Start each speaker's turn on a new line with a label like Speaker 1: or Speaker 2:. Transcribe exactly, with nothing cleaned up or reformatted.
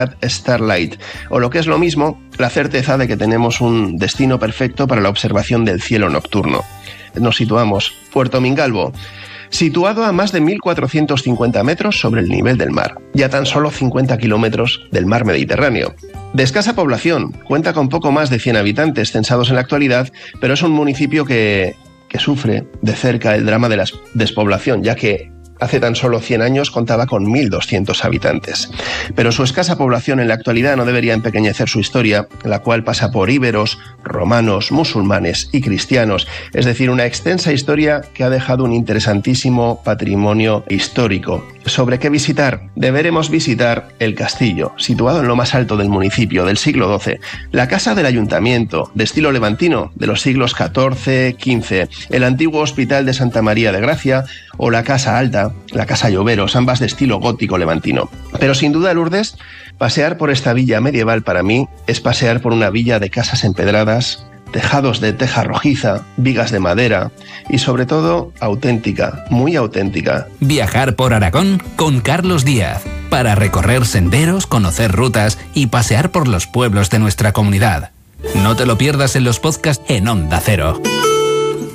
Speaker 1: Starlight, o lo que es lo mismo, la certeza de que tenemos un destino perfecto para la observación del cielo nocturno. Nos situamos Puerto Mingalvo, situado a más de mil cuatrocientos cincuenta metros sobre el nivel del mar, y a tan solo cincuenta kilómetros del mar Mediterráneo. De escasa población, cuenta con poco más de cien habitantes censados en la actualidad, pero es un municipio que, que sufre de cerca el drama de la despoblación, ya que hace tan solo cien años contaba con mil doscientos habitantes. Pero su escasa población en la actualidad no debería empequeñecer su historia, la cual pasa por íberos, romanos, musulmanes y cristianos, es decir, una extensa historia que ha dejado un interesantísimo patrimonio histórico. ¿Sobre qué visitar? Deberemos visitar el castillo, situado en lo más alto del municipio del siglo doce, la casa del ayuntamiento, de estilo levantino, de los siglos catorce quince, el antiguo hospital de Santa María de Gracia o la casa alta, la casa Lloveros, ambas de estilo gótico levantino. Pero sin duda, Lourdes, pasear por esta villa medieval para mí es pasear por una villa de casas empedradas, tejados de teja rojiza, vigas de madera y sobre todo auténtica, muy auténtica.
Speaker 2: Viajar por Aragón con Carlos Díaz, para recorrer senderos, conocer rutas y pasear por los pueblos de nuestra comunidad. No te lo pierdas en los podcasts en Onda Cero.